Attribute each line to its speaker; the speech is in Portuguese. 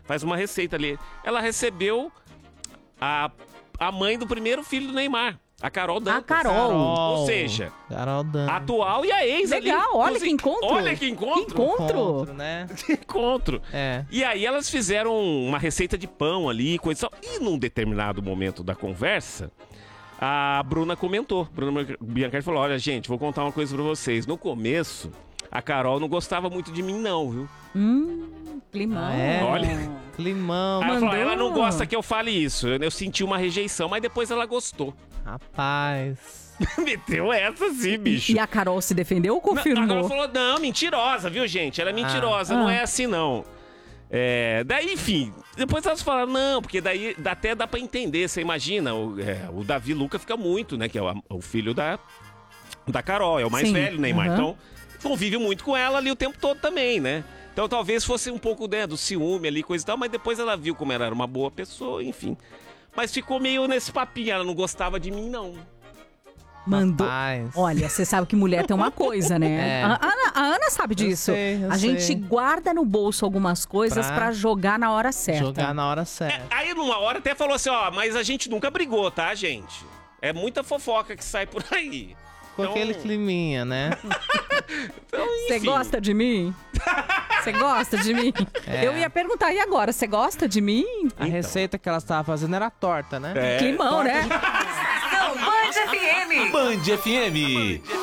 Speaker 1: faz uma receita ali. Ela recebeu a mãe do primeiro filho do Neymar. A Carol Dantas.
Speaker 2: A Carol.
Speaker 1: Ou seja,
Speaker 3: Carol Dantas.
Speaker 1: atual e a ex
Speaker 2: Legal,
Speaker 1: ali.
Speaker 2: olha que encontro.
Speaker 1: Olha que encontro.
Speaker 2: Encontro.
Speaker 3: né?
Speaker 1: Que encontro.
Speaker 3: É.
Speaker 1: E aí elas fizeram uma receita de pão ali, coisa e tal. E num determinado momento da conversa, a Bruna comentou. Bruna Biancardi falou, olha, gente, vou contar uma coisa pra vocês. No começo, a Carol não gostava muito de mim não, viu?
Speaker 2: Climão.
Speaker 3: Ah, é?
Speaker 1: Olha.
Speaker 3: Climão.
Speaker 1: Ela falou,
Speaker 2: Mandou.
Speaker 1: ela não gosta que eu fale isso. Eu senti uma rejeição, mas depois ela gostou.
Speaker 3: Rapaz.
Speaker 1: Meteu essa sim, bicho.
Speaker 2: E a Carol se defendeu ou confirmou?
Speaker 1: A Carol falou, não, mentirosa, viu, gente? Ela é mentirosa, não é assim, não. Daí, enfim, depois elas falaram, não, porque daí até dá pra entender, você imagina, o Davi Luca fica muito, né, que é o filho da Carol, é o mais
Speaker 2: Sim,
Speaker 1: velho, Neymar,
Speaker 2: uhum.
Speaker 1: então convive muito com ela ali o tempo todo também, né? Então talvez fosse um pouco, né, do ciúme ali, coisa e tal, mas depois ela viu como ela era uma boa pessoa, enfim. Mas ficou meio nesse papinho, ela não gostava de mim, não.
Speaker 2: Mandou.
Speaker 3: Rapaz.
Speaker 2: Olha, você sabe que mulher tem uma coisa, né?
Speaker 3: É.
Speaker 2: A Ana sabe disso.
Speaker 3: Eu
Speaker 2: a gente
Speaker 3: sei.
Speaker 2: guarda no bolso algumas coisas pra jogar na hora certa.
Speaker 3: Jogar na hora certa.
Speaker 1: Aí numa hora até falou assim, ó, mas a gente nunca brigou, tá, gente? É muita fofoca que sai por aí.
Speaker 3: Com
Speaker 1: Então,
Speaker 3: aquele climinha, né?
Speaker 2: Você gosta de mim? Você gosta de mim?
Speaker 3: É.
Speaker 2: Eu ia perguntar, e agora? Você gosta de mim?
Speaker 3: A receita que ela estava fazendo era torta, né?
Speaker 1: É.
Speaker 2: Climão, né?
Speaker 4: Band FM.